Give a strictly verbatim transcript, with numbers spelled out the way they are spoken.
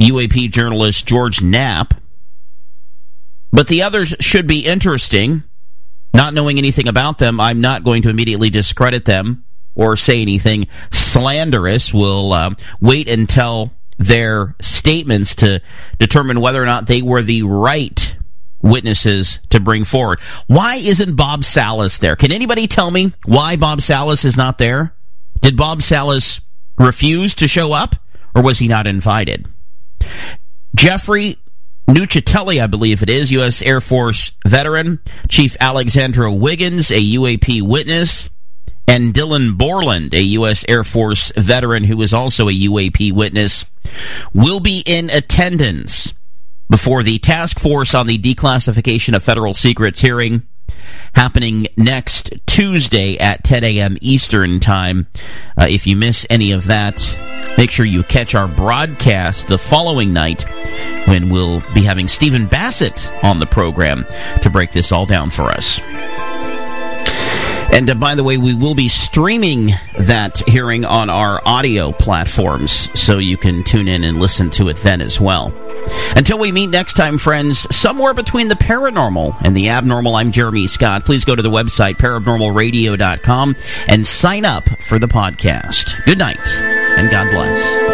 U A P journalist George Knapp. But the others should be interesting. Not knowing anything about them, I'm not going to immediately discredit them or say anything slanderous. We'll uh, wait until their statements to determine whether or not they were the right witnesses to bring forward. Why isn't Bob Salas there? Can anybody tell me why Bob Salas is not there? Did Bob Salas refuse to show up, or was he not invited? Jeffrey Nuccitelli, I believe it is, U S Air Force veteran, Chief Alexandra Wiggins, a U A P witness, and Dylan Borland, a U S Air Force veteran who is also a U A P witness, will be in attendance before the Task Force on the Declassification of Federal Secrets hearing happening next Tuesday at ten a.m. Eastern Time. Uh, if you miss any of that, make sure you catch our broadcast the following night when we'll be having Stephen Bassett on the program to break this all down for us. And uh, by the way, we will be streaming that hearing on our audio platforms, so you can tune in and listen to it then as well. Until we meet next time, friends, somewhere between the paranormal and the abnormal, I'm Jeremy Scott. Please go to the website, paranormal radio dot com, and sign up for the podcast. Good night, and God bless.